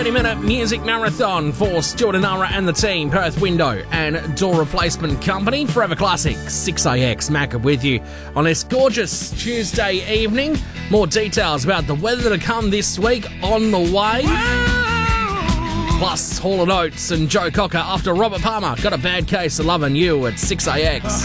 30-minute music marathon for Stuart and Nara and the team, Perth Window and Door Replacement Company. Forever Classic, 6AX, Macca with you on this gorgeous Tuesday evening. More details about the weather to come this week on the way. Plus, Hall & Oates and Joe Cocker after Robert Palmer. Got a bad case of loving you at 6AX.